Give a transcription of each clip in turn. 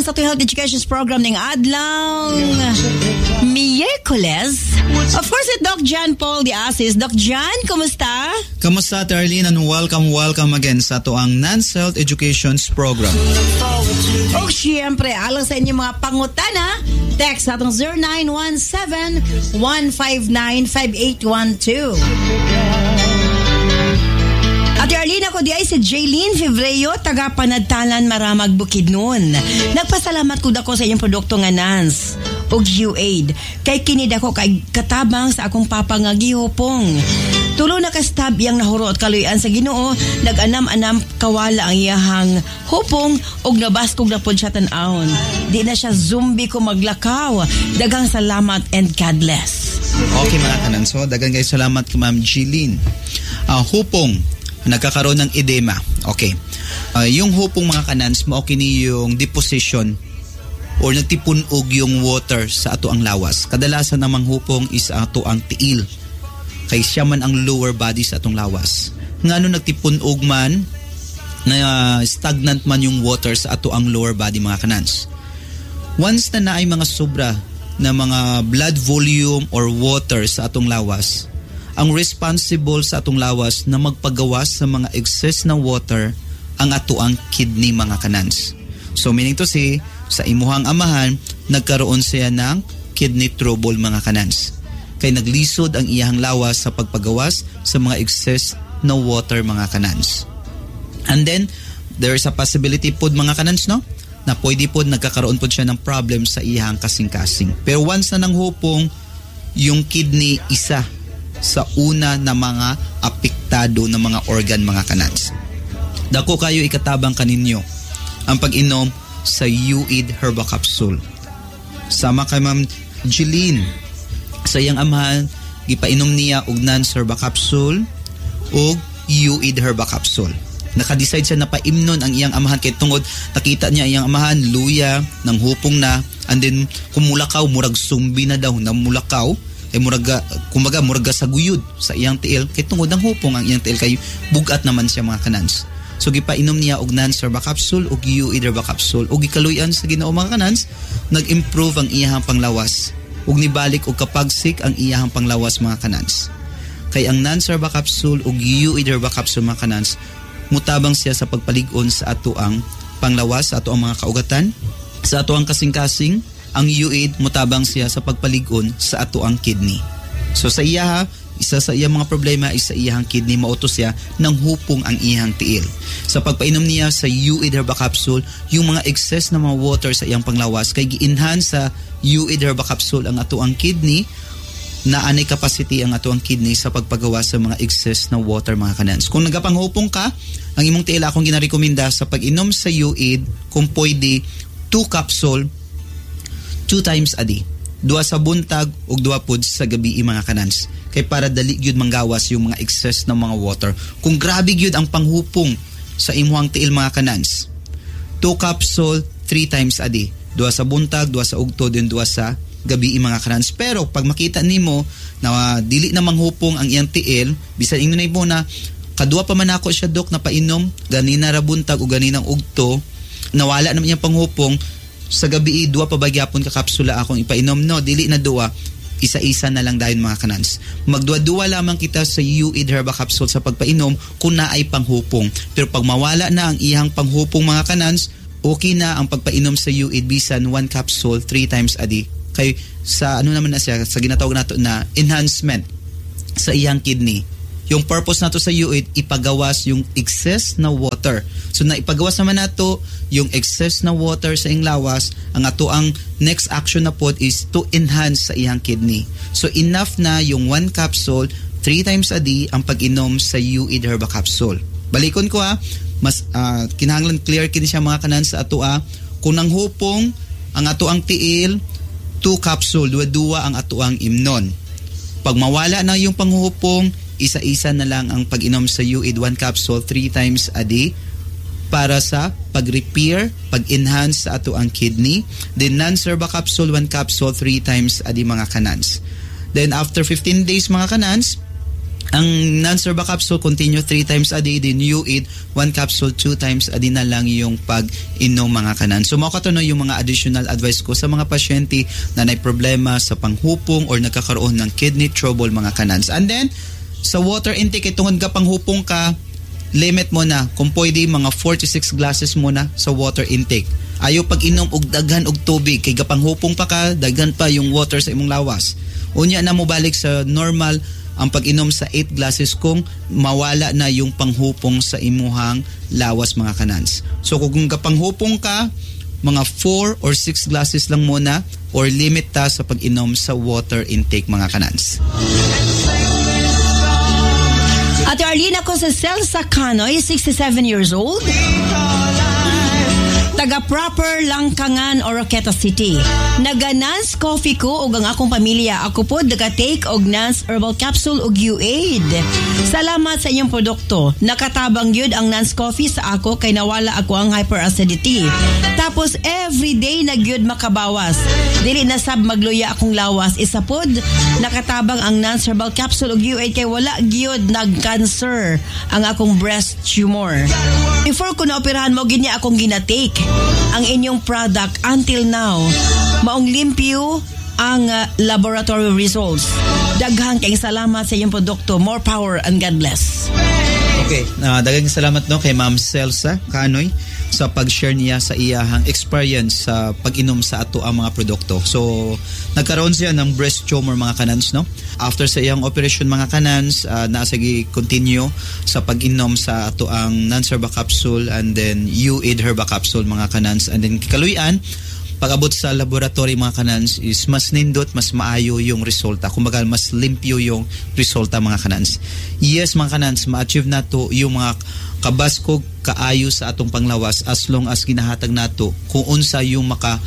sa ating health education program ng Adlaw Miyerkules. Of course, it's Doc John Paul Diasis. Doc John, kumusta? Kamusta, Arlene, and welcome again sa ito ang NANS Health Education's program. O siyempre, alang sa inyong mga pangutana, text sa atong 0917-159-5812. At Arlene, ako di ay si Jaylene Febreo, taga Panadtalan, Maramag, Bukidnon. Nagpasalamat ko dako sa inyong produkto nga NANS og UAID. Kay kinid ako kay katabang sa akong papa nga gihupong. Tulo na kastab iyang nahurot kaluyan sa Ginoo, nag-anam-anam kawala ang iyahang hupong og nabaskog na pod siya tan-awon. Di na siya zombie ko maglakaw. Daghang salamat and God bless. Okay mga kanan, so daghang guys salamat kay Ma'am Jaylene. Hupong nagkakaroon ng edema. Okay. Yung hupong mga kanans, maoki ni yung deposition or nagtipunog yung water sa ato ang lawas. Kadalasan namang hupong is ato ang tiil. Kay siya man ang lower body sa atong lawas. Ngano nagtipunog man, na stagnant man yung water sa ato ang lower body mga kanans. Once na naay mga sobra na mga blood volume or water sa atong lawas, ang responsible sa atong lawas na magpagawas sa mga excess na water ang ato ang kidney mga kanans. So meaning to say, sa imuhang amahan, nagkaroon siya ng kidney trouble mga kanans. Kay naglisod ang iyahang lawas sa pagpagawas sa mga excess na water mga kanans. And then, there is a possibility pod mga kanans, no? Na pwede pod nagkakaroon pod siya ng problem sa iyahang kasing-kasing. Pero once na nanghupong yung kidney isa sa una na mga apektado na mga organ mga kanans. Dako kayo ikatabang kaninyo ang pag-inom sa UAID Herba Capsule. Sama kay Ma'am Jaylene sa iyang amahan, gipainom niya og NANS Herba Capsule og UAID Herba Capsule. Naka-decide siya na paimnon ang iyang amahan kay tungod nakita niya iyang amahan luya ng hupong na, and then kumulakaw murag sumbi na daw na mulakaw ay muraga sa guyod sa iyang tiil kay tungod ang hupong ang iyang tiil kay bugat naman siya mga kanans. So gipainom niya og NANS Herba Capsule og UAID Herba Capsule og gikaluyan sa Ginoo mga kanans, nag-improve ang iyahang panglawas ug nibalik og kapagsik ang iyahang panglawas mga kanans. Kay ang NANS Herba Capsule ug UAID Herba Capsule mga kanans, mutabang siya sa pagpalig-on sa ato ang panglawas, sa ato ang mga kaugatan, sa ato ang kasing-kasing. Ang UAID mutabang siya sa pagpalig-on sa ato ang kidney. So sa iya, isa sa iyang mga problema is sa iyang kidney, mautos siya ng hupong ang iyang tiil. Sa pagpainom niya sa UAID Herba Capsule, yung mga excess na mga water sa iyang panglawas, kay gi-enhance sa UAID Herba Capsule ang ato ang kidney, na anay capacity ang ato ang kidney sa pagpagawa sa mga excess na water mga kanans. Kung nagapanghupong ka, ang imong tiil akong ginarekomenda sa pag-inom sa UAID, kung pwede 2 capsule 2 times a day. 2 sa buntag ug 2 pod sa gabi mga kanans. Kay para dali gyud manggawas yung mga excess na mga water. Kung grabe gyud ang panghupong sa imuhang tiil mga kanans, 2 capsule 3 times a day. 2 sa buntag, 2 sa ugto, din 2 sa gabi mga kanans. Pero pag makita nimo na dili na manghupong ang iyang tiil, bisan ingno na ibo na kadua pa man ako siya dok na painom ganina ra buntag o ganinang ugto, nawala naman iyang panghupong, sa gabi 2 pa bagyapon ka kapsula akong ipainom, no, dili na 2, isa-isa na lang dayon mga kanans. Magduwa-duwa lamang kita sa UAID Herba Capsule sa pagpainom kung naay panghupong. Pero pag mawala na ang iyang panghupong mga kanans, okay na ang pagpainom sa UAID bisan 1 capsule 3 times a day. Kay sa ano naman na siya, sa ginatawag nato na enhancement sa iyang kidney. Yung purpose nato sa UAID, ipagawas yung excess na water. So na ipagawas naman nato yung excess na water sa iyang lawas, ang ato ang next action na pod is to enhance sa iyang kidney. So enough na yung 1 capsule 3 times a day ang pag-inom sa UAID Herba Capsule. Balikon ko mas kinahanglan clear kini siya mga kanan sa ato kung nang hupong ang ato ang tiil 2 capsule, 2 ang ato ang imnon. Pag mawala na yung panghupong, isa-isa na lang ang pag-inom sa UAID 1 capsule 3 times a day para sa pag-repair, pag-enhance sa ato ang kidney. Then NANS Herba Capsule 1 capsule 3 times a day mga kanans. Then after 15 days mga kanans, Ang non-serba capsule continue 3 times a day, din U8 1 capsule 2 times a day na lang yung pag-inom mga kanan. So mao katuno yung mga additional advice ko sa mga pasyente na may problema sa panghupong or nagkakaroon ng kidney trouble mga kanans. And then sa water intake, tungod ka panghupong ka, limit mo na kung pwede mga 4 to 6 glasses muna sa water intake. Ayaw pag-inom og daghan og tubig kay gapanghupong pa ka, daghan pa yung water sa imong lawas. Unya na mo balik sa normal ang pag-inom sa 8 glasses kung mawala na yung panghupong sa imuhang lawas mga kanans. So kung kapanghupong ka, mga 4 or 6 glasses lang muna or limit ta sa pag-inom sa water intake mga kanans. Ate Arlene, ako sa Celsa Canoy, 67 years old. Taga proper Langkangan, Oroqueta City. Naga-Nance coffee ko ug ang akong pamilya. Ako po naka-take og Nance herbal capsule ug U8. Salamat sa inyong produkto. Nakatabang yun ang Nance coffee sa ako kay nawala ako ang hyperacidity. Tapos everyday nagyud makabawas. Dili na sab magluya akong lawas. Isa pod nakatabang ang Nance herbal capsule ug U8 kay wala gyud nag-cancer ang akong breast tumor. Before ko naoperahan mo gini akong ginatake ang inyong product until now. Maong limpyo ang laboratory results. Daghang kayong salamat sa inyong produkto. More power and God bless. Okay, daghang salamat no kay Ma'am Celsa Canoy sa pag-share niya sa iyahang experience sa pag-inom sa ato ang mga produkto. So, nagkaroon siya ng breast tumor mga kanans, no? After sa iyang operation mga kanans, nasagi continue sa pag-inom sa ato ang non-herba capsule and then U8 herba capsule mga kanans. And then kikaluyan, pag-abot sa laboratory mga kanans is mas nindot, mas maayo yung resulta. Kumbaga, mas limpyo yung resulta mga kanans. Yes mga kanans, ma-achieve na to yung mga kabaskog kaayo sa atong panglawas as long as ginahatag nato kung unsa yung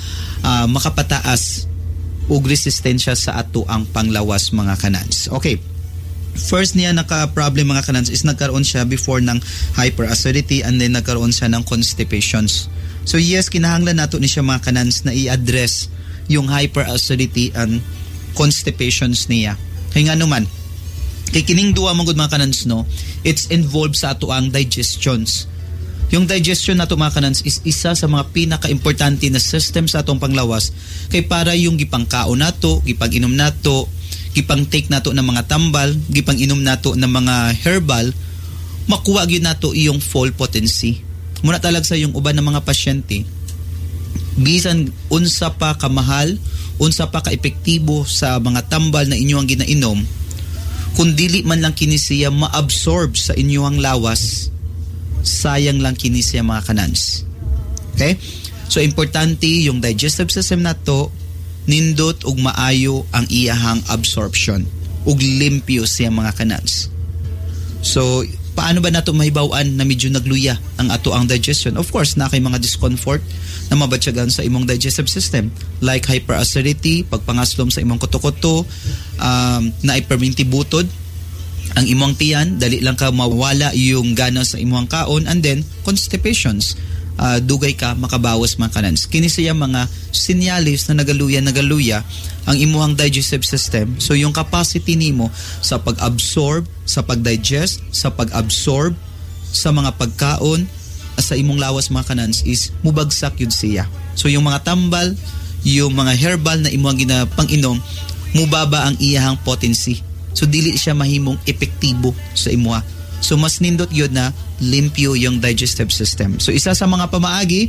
makapataas og resistensya sa ato ang panglawas mga kanans. Okay. First niya naka-problem mga kanans is nagkaroon siya before ng hyperacidity and then nagkaroon siya ng constipations. So yes, kinahanglan nato ni siya mga kanans na i-address yung hyperacidity and constipations niya. Kaya nga naman, kay kining duwa mga mga kanans no, it's involved sa ato ang digestions. Yung digestion nato mga kanans is isa sa mga pinaka-importante na system sa atong panglawas kay para yung gipangkaon nato, gipag-inom nato, gipang-take nato ng mga tambal, gipang-inom nato ng mga herbal, makuha gyud nato iyong full potency. Muna talag sa yung uban ng mga pasyente, bisan unsa pa kamahal, unsa pa ka-epektibo sa mga tambal na inyo ang ginainom, kung dili man lang kini siya ma-absorb sa inyong lawas, sayang lang kini siya mga kanans. Okay? So, importante yung digestive system nato, nindot ug maayo ang iyahang absorption ug limpyo siya mga kanans. So, paano ba nato mahibaw-an na medyo nagluya ang ato ang digestion? Of course, na kay mga discomfort na mabatyagan sa imong digestive system like hyperacidity, pagpangaslom sa imong kuto-kuto, na ipermintibutod ang imong tiyan, dali lang ka mawala yung gana sa imong kaon, and then constipations, dugay ka makabawas mga kanans. Kini siya mga sinyalis na nagaluya ang imuhang digestive system. So yung capacity nimo sa pag-absorb, sa pag-digest, sa pag-absorb sa mga pagkaon sa imong lawas mga kanans is mubagsak yun siya. So yung mga tambal, yung mga herbal na imong ginapang-inom, mubaba ang iyahang potency. So dili siya mahimong epektibo sa imuha. So mas nindot yun na limpyo yung digestive system. So isa sa mga pamaagi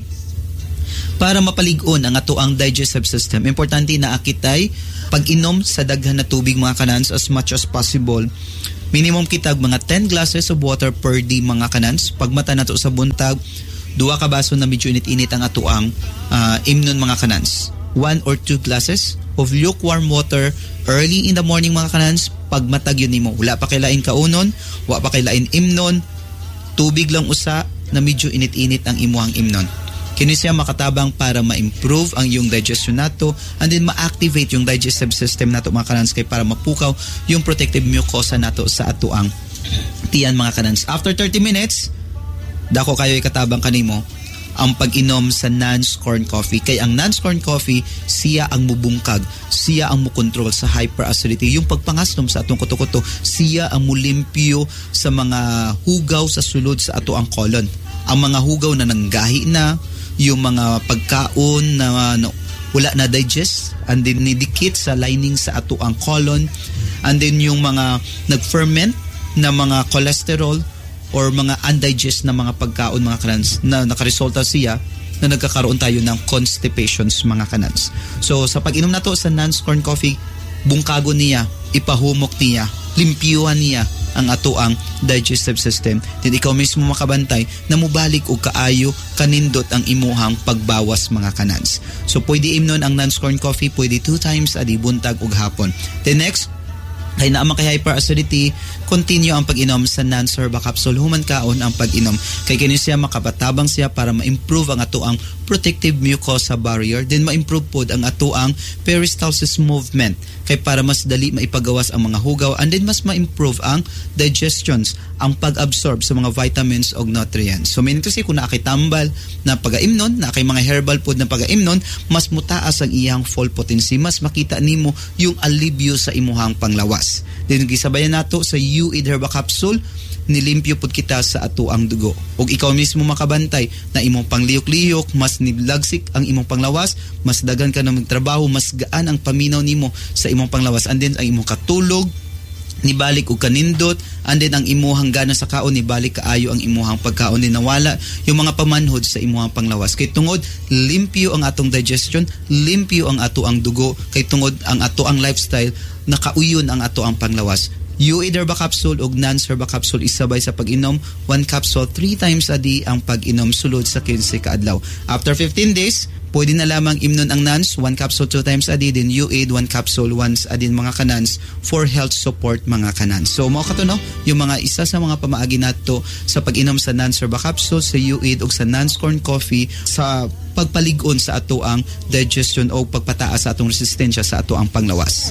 para mapalig-on ang ato ang digestive system, importante na akitay pag-inom sa daghan na tubig mga kanans as much as possible. Minimum kitag mga 10 glasses of water per day mga kanans. Pagmata nato sa buntag, 2 ka baso na medyo init-init ang ato ang imnon mga kanans. 1 or 2 glasses of lukewarm water early in the morning mga kanans. Pagmatag yun nimo, wala pa kailain kaunon, wala pa kailain imnon, tubig lang usa na medyo init-init ang imuhang imnon. Kini siya makatabang para ma-improve ang yung digestion nato and then ma-activate yung digestive system nato mga kanans kay para mapukaw yung protective mucosa nato sa ato ang tiyan mga kanans. After 30 minutes, dako kayo ikatabang kanimo, ang pag-inom sa Nance Corn Coffee. Kaya ang Nance Corn Coffee, siya ang mubungkag, siya ang mukontrol sa hyperacidity. Yung pagpangasnom sa atong kuto-kuto, siya ang mulimpyo sa mga hugaw sa sulod sa ato ang colon. Ang mga hugaw na nanggahi na, yung mga pagkaon na wala na digest, and then nidikit sa lining sa ato ang colon, and then yung mga nag-ferment na mga cholesterol or mga undigest na mga pagkaon, mga kanans, na nakaresulta siya na nagkakaroon tayo ng constipations, mga kanans. So sa pag-inom na to sa Nance Corn Coffee, bungkago niya, ipahumok niya, limpyuhan niya ang ato ang digestive system. Then ikaw mismo makabantay na mubalik o kaayo kanindot ang imuhang pagbawas, mga kanans. So pwede imnon ang Nance Corn Coffee, pwede 2 times a day, buntag ug hapon. Then next, kay naama kay hyperacidity, continue ang pag-inom sa Nance Herba Capsule. Human kaon ang pag-inom. Kay kini siya makapatabang siya para ma-improve ang ato ang protective mucosa barrier. Then ma-improve pod ang ato ang peristalsis movement. Kay para mas dali maipagawas ang mga hugaw, and then mas ma-improve ang digestions, ang pag-absorb sa mga vitamins o nutrients. So meaning kasi kung nakitambal na pag-aimnon, na kay mga herbal food na pag-aimnon, mas mutaas ang iyang full potency. Mas makita nimo yung alibyo sa imuhang panglawas. Then gisabayan nato sa U8 Herba Capsule, nilimpyo pud kita sa ato ang dugo. Ug ikaw mismo makabantay na imong pangliyok-liyok, mas nilagsik ang imong panglawas, mas dagan ka na magtrabaho, mas gaan ang paminaw nimo sa imong panglawas, and then ang imong katulog nibalik og kanindot, and then ang imuhang gana sa kaon nibalik kaayo ang imuhang pagkaon, din nawala yung mga pamanhod sa imuhang panglawas. Kay tungod limpyo ang atong digestion, limpyo ang ato ang dugo, kay tungod ang ato ang lifestyle nakauyon ang ato ang panglawas. U8 Herba Capsule ug Nance Herba Capsule isabay sa pag-inom, 1 capsule 3 times a day ang pag-inom sulod sa 15 ka adlaw. After 15 days, pwede na lamang imnon ang Nance, 1 capsule 2 times a day, din U8 1 capsule once a day, mga kanans, for health support, mga kanans. So mao kato no, yung mga isa sa mga pamaagi nato sa pag-inom sa Nance Herba Capsule, sa U8 ug sa Nance Corn Coffee sa pagpalig-on sa ato ang digestion o pagpataas sa atong resistensya sa ato ang panglawas.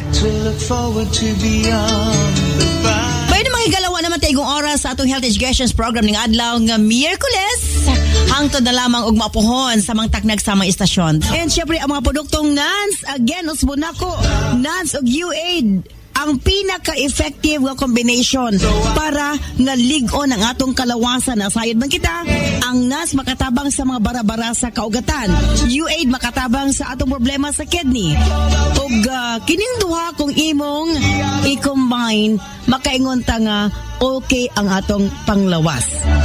Pwede makigalawa naman tayong oras sa atong health education program ng adlaw nga Miyerkules. Hangtod na lamang og maapuhon sa mga taknag sa mga istasyon. And syempre ang mga produktong Nance, again, usbon ako, Nance ug U8, ang pinaka-effective nga combination para nga lig-on ang atong kalawasan. Nasayod man kita, ang Nance makatabang sa mga bara-bara sa kaugatan, U8 makatabang sa atong problema sa kidney, ug kining duha kung imong i-combine, makaingon ta nga okay ang atong panglawas.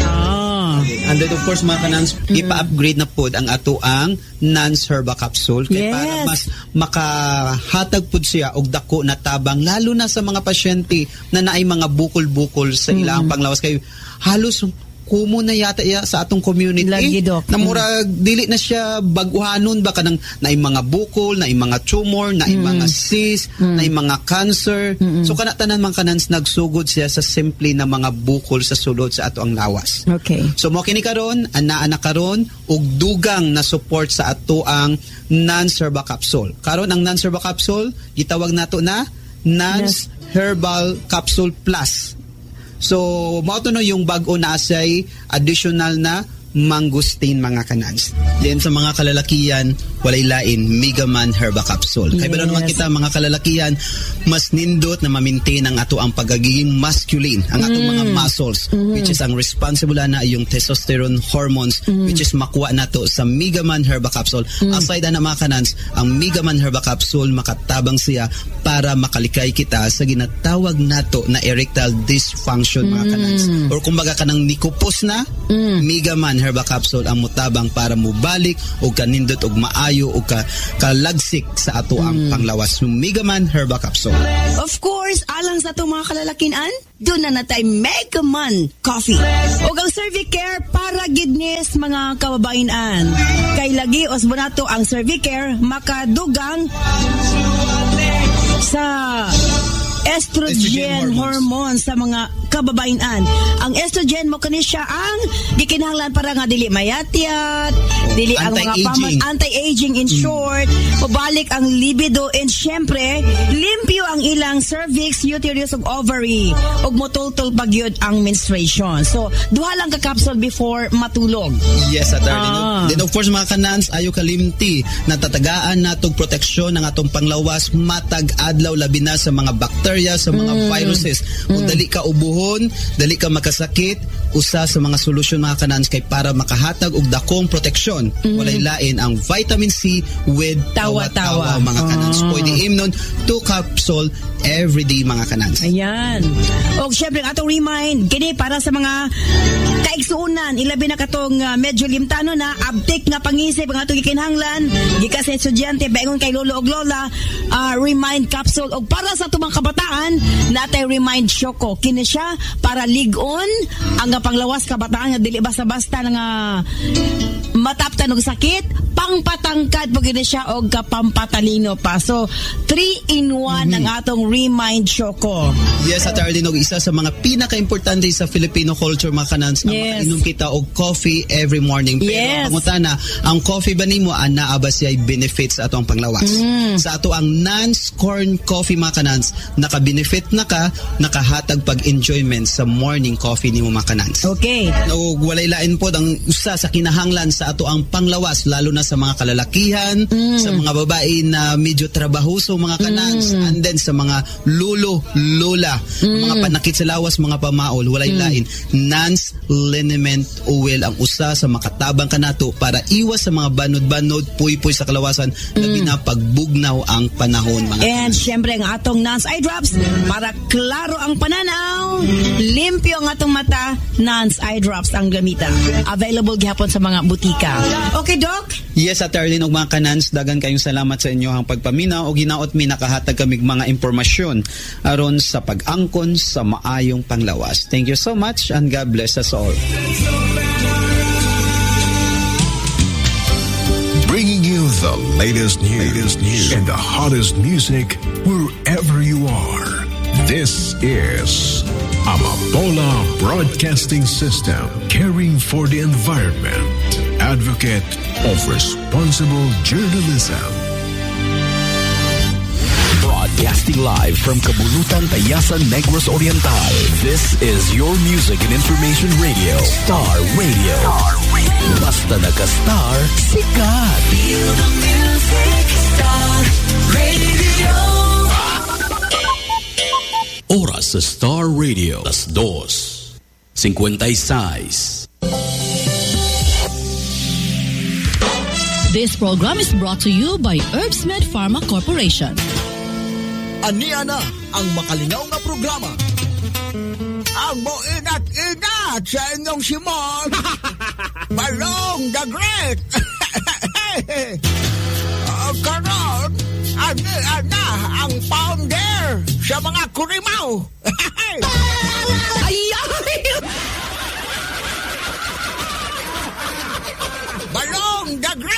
And then of course, mga kanans, ipa-upgrade na po ang ato ang Nance Herba Capsule. Kaya para mas makahatag po siya og dako na tabang, lalo na sa mga pasyente na naay mga bukol-bukol sa ilang panglawas. Kaya halos kumo na yata sa atong community. Lagi, na murag dili na siya baguhanon ba kanang naay mga bukol, naay mga tumor, naay mga cyst, naay mga cancer. So kana tanan man kanans nagsugod siya sa simple na mga bukol sa sulod sa ato ang lawas. Okay. So mo kini karon ana karon og dugang na support sa ato ang Nance Herba Capsule. Karon ang Nance Herba Capsule gitawag nato na Nance Herbal Capsule Plus. So, mao to no yung bag-o na asay additional na mangustin, mga kanans. Then sa mga kalalakian, walay lain, Megaman Herba Capsule. Kaya ba naman kita mga kalalakian, mas nindot na ma-maintain ang ato ang pagiging masculine, ang atong mga muscles, which is ang responsible na yung testosterone hormones, which is makuha nato sa Megaman Herba Capsule. Aside na mga kanans, ang Megaman Herba Capsule makatabang siya para makalikay kita sa ginatawag nato na erectile dysfunction, mga kanans. Or kumbaga kanang nikupos na, Megaman Herba Capsule ang mutabang para mubalik o kanindot og maayo o kalagsik sa ato ang panglawas. Megaman Herba Capsule. Of course, alang sa itong mga kalalakinan, doon na natay Megaman Coffee. O ang Cervicare para gidnis mga kababainan. Kay lagi osbonato ang Cervicare makadugang sa estrogen hormone sa mga kababayan. Ang estrogen mo kani siya ang gikinahanglan para nga dili mayatyat, dili ang mga anti-aging in short, mabalik ang libido, and syempre limpyo ang ilang cervix, uterus ug ovary, ug motultol pagyud ang menstruation. So duha lang ka capsule before matulog. Yes, attorney. Then of course mga kanans, ayo kalimti natatagaan natog proteksyon ng atong panglawas matag adlaw labi na sa mga bakterya, sa mga viruses. Kung dali ka ubuhon, dali ka makasakit, usa sa mga solusyon mga kanans kay para makahatag og dakong proteksyon. Walay lain ang vitamin C with tawa-tawa mga kanans. Pwede imnon 2 capsule every day mga kanans. Ayan. O syempre atong remind kini para sa mga kaigsuunan, ilabi na katong medyo limtano na abtik nga pangisip ang atong gikinahanglan gikas sa estudyante baingon kay lolo og lola, remind capsule. Og para sa tumang kabataan natay remind Choco, kini siya para ligon ang panglawas kabataan nga dili basta-basta nga mataptan og sakit, pangpatangkad pag gini siya og kapampatalino pa. So 3-in-1 ang atong remind Choco. Yes, at Arlene, og isa sa mga pinaka-importante sa Filipino culture mga kanans, ang makainom kita og coffee every morning. Pero pangutana, ang coffee ba nimo anaa ba siya benefits sa atong panglawas? Sa ato ang non-corn coffee mga kanans, naka-benefit na ka, nakahatag pag-enjoyment sa morning coffee nimo mga kanans. Okay. Og walay lain pod ang usa sa kinahanglan sa ato ang panglawas, lalo na sa mga kalalakihan, sa mga babae na medyo trabahoso mga kanans, and then sa mga lolo, lola, mga panakit sa lawas, mga pamaol, walay lain. Nance liniment oil ang usa sa makatabang kanato para iwas sa mga banod-banod, puy-puy sa kalawasan, labi na pagbugnaw ang panahon mga and syempre ang atong Nance Eye Drops para klaro ang pananaw, limpyo ang atong mata, Nance Eye Drops ang gamita. Available gihapon sa mga butika. Okay, Doc? Yes, at Arlene, og mga kanans, dagan kayong salamat sa inyo ang pagpaminaw o ginaot mi nakahatag kamig mga impormasyon aron sa pag-angkon sa maayong panglawas. Thank you so much and God bless us all. Bringing you the latest news and the hottest music wherever you are. This is Amapola Broadcasting System, caring for the environment, advocate of responsible journalism. Broadcasting live from Kabulutan, Tayasan, Negros Oriental. This is your music and information radio, Star Radio. Basta naka-star, sikat. Feel the music, Star Radio. Oras sa Star Radio, 2:56. This program is brought to you by Herbsmed Pharma Corporation. Ania na ang makalinaw na programa. Ang moinat-inat sa inyong Simon. Balong the Great. Karon, ana ang founder sa mga kurimaw. Balong the Great.